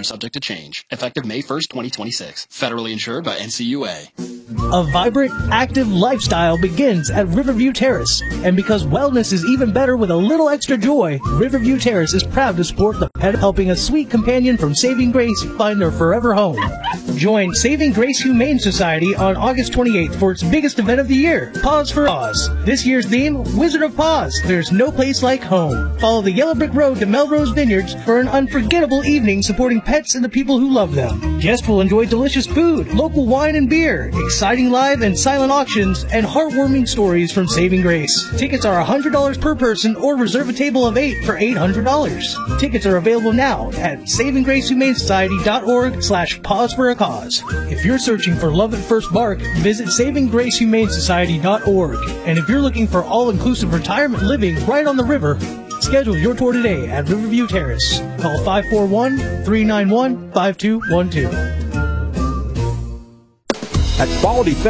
are subject to change. Effective May 1st, 2026. Federally insured by NCUA. A vibrant, active lifestyle begins at Riverview Terrace. And because wellness is even better with a little extra joy, Riverview Terrace is proud to support the pet, helping a sweet companion from Saving Grace find their forever home. Join Saving Grace Humane Society on August 28th for its biggest event of the year, Paws for Oz. This year's theme, Wizard of Paws. There's no place like home. Follow the Yellow Brick Road to Melrose Vineyards for an unforgettable evening supporting pets and the people who love them. Guests will enjoy delicious food, local wine and beer, exciting live and silent auctions, and heartwarming stories from Saving Grace. Tickets are $100 per person or reserve a table of 8 for $800. Tickets are available now at savinggracehumanesociety.org/pause-for-a-cause. If you're searching for love at first bark, visit savinggracehumanesociety.org. And if you're looking for all-inclusive retirement living right on the river, schedule your tour today at Riverview Terrace. Call 541-391-5212. At Quality